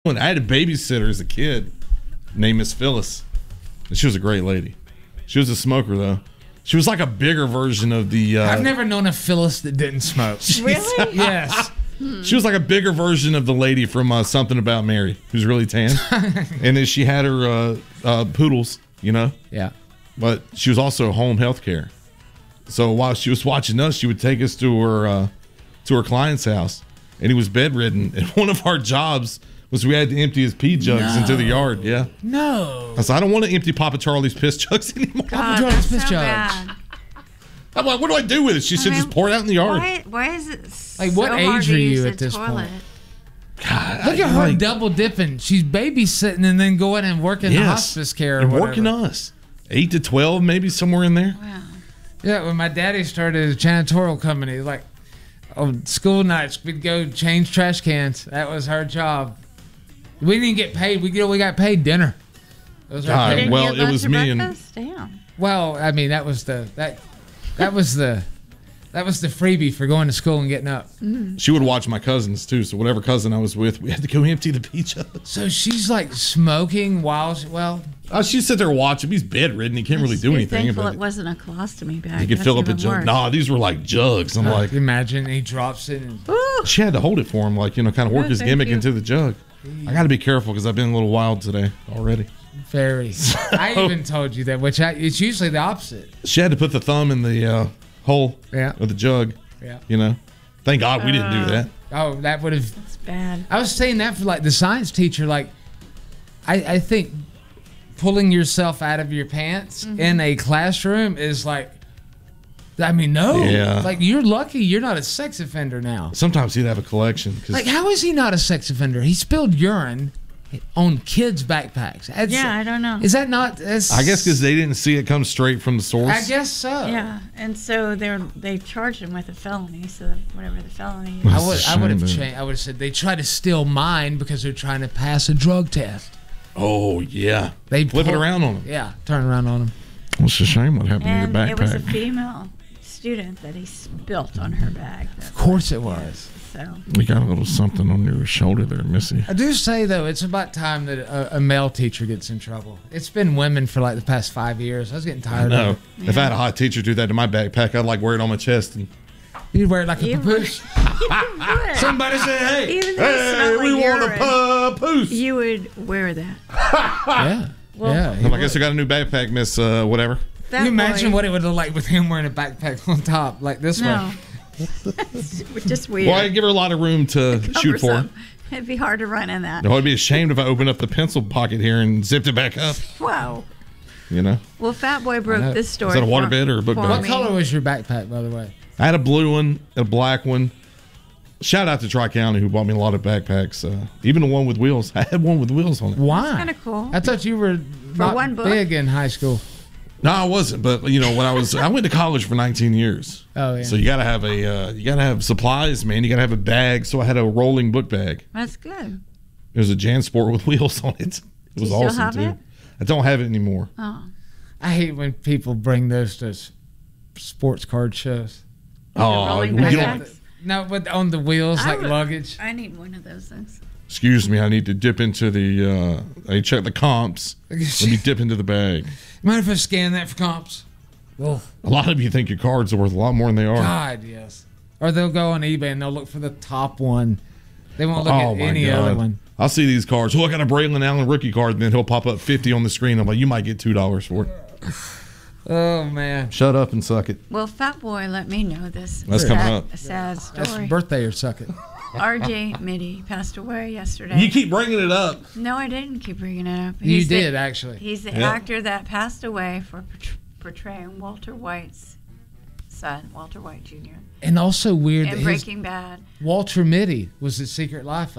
I had a babysitter as a kid named Miss Phyllis. And she was a great lady. She was a smoker, though. She was like a bigger version of the... I've never known a Phyllis that didn't smoke. Really? Yes. She was like a bigger version of the lady from Something About Mary, who's really tan. And then she had her poodles, you know? Yeah. But she was also home health care. So while she was watching us, she would take us to her client's house. And he was bedridden. And one of our jobs was we had to empty his pee jugs into the yard. Yeah. No. I said, I don't want to empty Papa Charlie's piss jugs anymore. God, Charlie's that's piss so jugs. bad. I'm like, what do I do with it? She said, just pour it out in the yard. Why is it Like, what so age hard are to you use at the this toilet? point? God, Look at her double dipping. She's babysitting and then going and working the hospice care or and whatever. working us. 8 to 12, maybe somewhere in there. Wow. Yeah, when my daddy started a janitorial company, like on school nights, we'd go change trash cans. That was her job. We didn't get paid. We got paid dinner. It was our God, pay. Didn't well, you it have was lunch or me and- breakfast? Damn. Well, I mean, that was the freebie for going to school and getting up. She would watch my cousins, too. So whatever cousin I was with, we had to go empty the pee jugs. So she's like smoking while She'd sit there watching. He's bedridden. He can't really do anything. Thankful But it wasn't a colostomy bag. he could That's fill up a even jug. worse. Nah, these were like jugs. I'm like, imagine he drops it and Ooh. she had to hold it for him, like, kind of work Oh, his thank gimmick you. into the jug. I got to be careful because I've been a little wild today already. very. I even told you that, it's usually the opposite. She had to put the thumb in the hole of the jug. Yeah. Thank God we didn't do that. Oh, that would have. It's bad. I was saying that for like the science teacher. Like, I think pulling yourself out of your pants in a classroom is like, I mean, no. Yeah. Like, you're lucky you're not a sex offender now. Sometimes he'd have a collection. Like, how is he not a sex offender? He spilled urine on kids' backpacks. Yeah, I don't know. Is that not? I guess because they didn't see it come straight from the source. I guess so. Yeah, and so they charged him with a felony. So whatever the felony is. I would have changed. I would have said they tried to steal mine because they're trying to pass a drug test. Oh, yeah. They flip it around on him. Yeah, turn around on him. Well, it's a shame what happened And to your it was a backpack. female student that he spilt on her bag. Of course it was. So We got a little something on your shoulder there, Missy. I do say though, it's about time that a male teacher gets in trouble. It's been women for like the past 5 years. I was getting tired No. of it. If I had a hot teacher do that to my backpack, I'd like wear it on my chest. And You'd wear it like a You papoose. would. Somebody said, "Hey, Even though it smelled like we want urine, a papoose. you would wear that. yeah, Well, yeah." he I would. guess I got a new backpack, Miss whatever. That Can you imagine boy- what it would look like with him wearing a backpack on top, like this No. way? It's just weird. Well, I give her a lot of room to shoot for. Cumbersome. It'd be hard to run in that. No, I'd be ashamed if I opened up the pencil pocket here and zipped it back up. Wow. You know, Well, Fat Boy I know. broke this story. Is that a for- waterbed or a book for bag? What me. color was your backpack, by the way? I had a blue one, a black one. Shout out to Tri County who bought me a lot of backpacks. Even the one with wheels. I had one with wheels on it. Why? Kind of cool. I thought you were not one book? big in high school. No, I wasn't. But when I went to college for 19 years. Oh yeah. So you gotta have supplies, man. You gotta have a bag. So I had a rolling book bag. That's good. It was a JanSport with wheels on it. It was you still awesome have too. it? I don't have it anymore. Oh. I hate when people bring those to sports card shows. rolling you backpacks? don't- No, but on the wheels I like would- luggage. I need one of those things. excuse me. I need to dip into the. I check the comps. Let me dip into the bag. Mind if I scan that for comps? Oh A lot of you think your cards are worth a lot more than they are. God, yes. Or they'll go on eBay and they'll look for the top one. They won't look Oh at my any God. other one. I'll see these cards. Oh, I got a Braylon Allen rookie card, and then he'll pop up 50 on the screen. I'm like, you might get $2 for it. Oh man, Shut up and suck it. Well, Fat Boy let me know this. That's coming up. Sad that's story. birthday or suck it. RJ Mitty passed away yesterday. You keep bringing it up. No, I didn't keep bringing it up. You He's the- did actually. He's the Yeah. actor that passed away for portraying Walter White's son, Walter White Jr. And also weird in that his Breaking Bad. Walter Mitty was the Secret Life